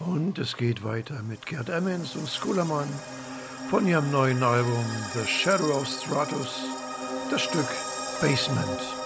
Und es geht weiter mit Gerd Emmons und Skulermann von ihrem neuen Album The Shadow of Stratus, das Stück Basement.